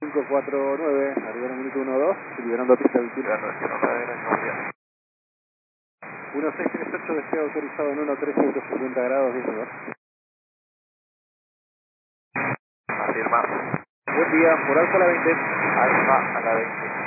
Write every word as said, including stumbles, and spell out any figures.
cinco cuatro nueve, arriba en el minuto uno dos, liberando pista veintiuno. uno seis tres ocho, deseo autorizado en uno tres ciento cincuenta grados, diez dos. Afirma. Buen día, por Alfa a la veinte. Alfa a la veinte.